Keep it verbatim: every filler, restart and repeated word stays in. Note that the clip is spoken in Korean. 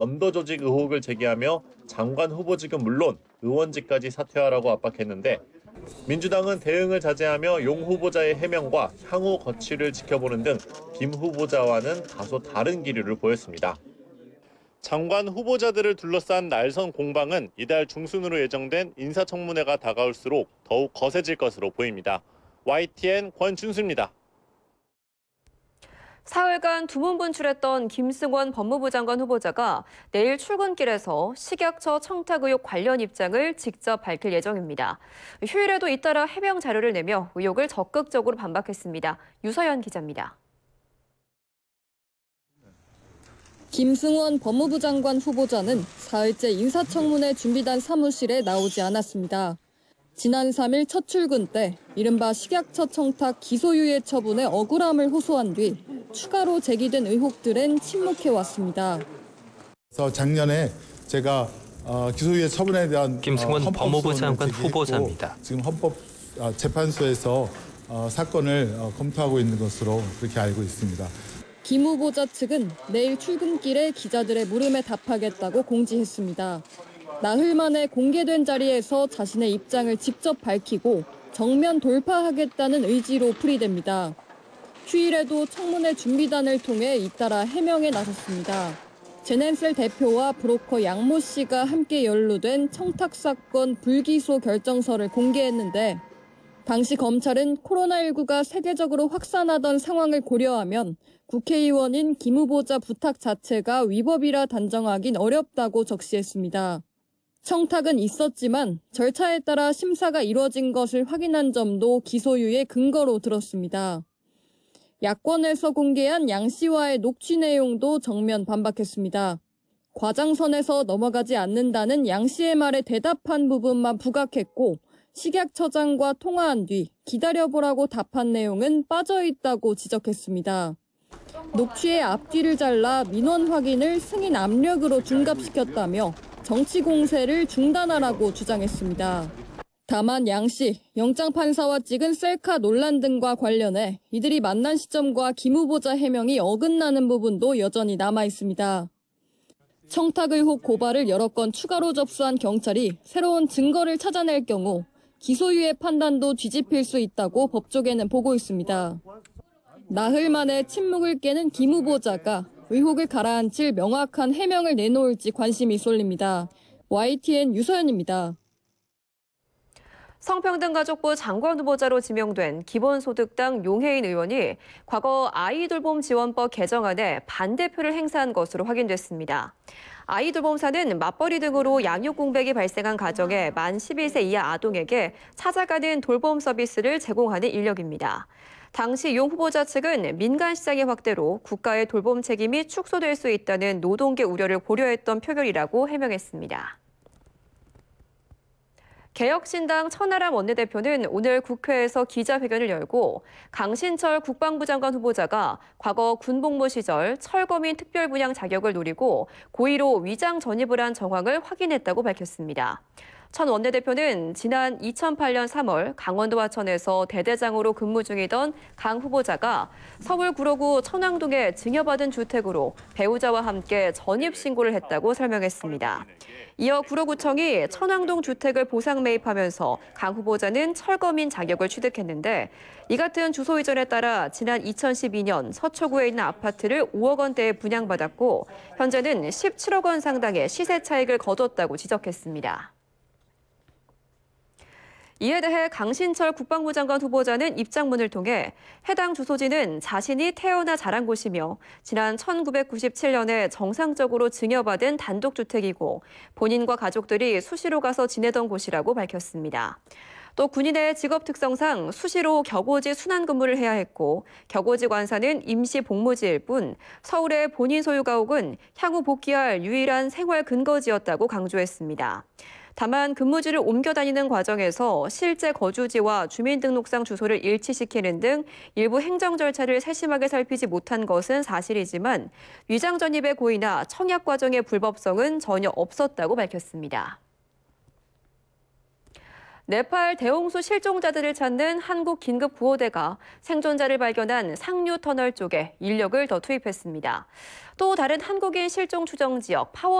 언더 조직 의혹을 제기하며 장관 후보직은 물론 의원직까지 사퇴하라고 압박했는데 민주당은 대응을 자제하며 용 후보자의 해명과 향후 거취를 지켜보는 등 김 후보자와는 다소 다른 기류를 보였습니다. 장관 후보자들을 둘러싼 날선 공방은 이달 중순으로 예정된 인사청문회가 다가올수록 더욱 거세질 것으로 보입니다. 와이티엔 권준수입니다. 사흘간 두문분출했던 김승원 법무부 장관 후보자가 내일 출근길에서 식약처 청탁 의혹 관련 입장을 직접 밝힐 예정입니다. 휴일에도 잇따라 해명 자료를 내며 의혹을 적극적으로 반박했습니다. 유서연 기자입니다. 김승원 법무부 장관 후보자는 사흘째 인사청문회 준비단 사무실에 나오지 않았습니다. 지난 삼 일 첫 출근 때 이른바 식약처 청탁 기소유예 처분에 억울함을 호소한 뒤 추가로 제기된 의혹들엔 침묵해왔습니다. 그래서 작년에 제가 기소유예 처분에 대한 김승원 법무부 장관 후보자입니다. 지금 헌법재판소에서 사건을 검토하고 있는 것으로 그렇게 알고 있습니다. 김 후보자 측은 내일 출근길에 기자들의 물음에 답하겠다고 공지했습니다. 나흘 만에 공개된 자리에서 자신의 입장을 직접 밝히고 정면 돌파하겠다는 의지로 풀이됩니다. 휴일에도 청문회 준비단을 통해 잇따라 해명에 나섰습니다. 제넨셀 대표와 브로커 양모 씨가 함께 연루된 청탁 사건 불기소 결정서를 공개했는데 당시 검찰은 코로나십구가 세계적으로 확산하던 상황을 고려하면 국회의원인 김 후보자 부탁 자체가 위법이라 단정하긴 어렵다고 적시했습니다. 청탁은 있었지만 절차에 따라 심사가 이루어진 것을 확인한 점도 기소유예 근거로 들었습니다. 야권에서 공개한 양 씨와의 녹취 내용도 정면 반박했습니다. 과장선에서 넘어가지 않는다는 양 씨의 말에 대답한 부분만 부각했고 식약처장과 통화한 뒤 기다려보라고 답한 내용은 빠져있다고 지적했습니다. 녹취의 앞뒤를 잘라 민원 확인을 승인 압력으로 둔갑시켰다며 정치 공세를 중단하라고 주장했습니다. 다만 양 씨, 영장판사와 찍은 셀카 논란 등과 관련해 이들이 만난 시점과 김 후보자 해명이 어긋나는 부분도 여전히 남아있습니다. 청탁 의혹 고발을 여러 건 추가로 접수한 경찰이 새로운 증거를 찾아낼 경우 기소유예 판단도 뒤집힐 수 있다고 법조계는 보고 있습니다. 나흘 만에 침묵을 깨는 김 후보자가 의혹을 가라앉힐 명확한 해명을 내놓을지 관심이 쏠립니다. 와이티엔 유서연입니다. 성평등가족부 장관 후보자로 지명된 기본소득당 용혜인 의원이 과거 아이돌봄 지원법 개정안에 반대표를 행사한 것으로 확인됐습니다. 아이돌봄사는 맞벌이 등으로 양육 공백이 발생한 가정의 만 십일 세 이하 아동에게 찾아가는 돌봄 서비스를 제공하는 인력입니다. 당시 용 후보자 측은 민간 시장의 확대로 국가의 돌봄 책임이 축소될 수 있다는 노동계 우려를 고려했던 표결이라고 해명했습니다. 개혁신당 천하람 원내대표는 오늘 국회에서 기자회견을 열고 강신철 국방부 장관 후보자가 과거 군복무 시절 철거민 특별분양 자격을 노리고 고의로 위장 전입을 한 정황을 확인했다고 밝혔습니다. 천 원내대표는 지난 이천팔 년 삼월 강원도 화천에서 대대장으로 근무 중이던 강 후보자가 서울 구로구 천왕동에 증여받은 주택으로 배우자와 함께 전입 신고를 했다고 설명했습니다. 이어 구로구청이 천왕동 주택을 보상 매입하면서 강 후보자는 철거민 자격을 취득했는데 이 같은 주소 이전에 따라 지난 이천십이 년 서초구에 있는 아파트를 오억 원대에 분양받았고 현재는 십칠억 원 상당의 시세 차익을 거뒀다고 지적했습니다. 이에 대해 강신철 국방부 장관 후보자는 입장문을 통해 해당 주소지는 자신이 태어나 자란 곳이며 지난 천구백구십칠 년에 정상적으로 증여받은 단독주택이고 본인과 가족들이 수시로 가서 지내던 곳이라고 밝혔습니다. 또 군인의 직업 특성상 수시로 격오지 순환 근무를 해야 했고 격오지 관사는 임시 복무지일 뿐 서울의 본인 소유 가옥은 향후 복귀할 유일한 생활 근거지였다고 강조했습니다. 다만 근무지를 옮겨 다니는 과정에서 실제 거주지와 주민등록상 주소를 일치시키는 등 일부 행정 절차를 세심하게 살피지 못한 것은 사실이지만 위장 전입의 고의나 청약 과정의 불법성은 전혀 없었다고 밝혔습니다. 네팔 대홍수 실종자들을 찾는 한국 긴급 구호대가 생존자를 발견한 상류 터널 쪽에 인력을 더 투입했습니다. 또 다른 한국인 실종 추정 지역 파워